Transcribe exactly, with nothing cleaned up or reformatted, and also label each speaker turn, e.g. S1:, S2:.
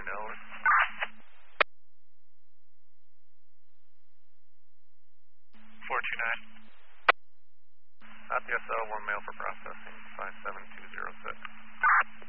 S1: nine, over. four two nine. At the S L, one mail for processing, five seven two zero six.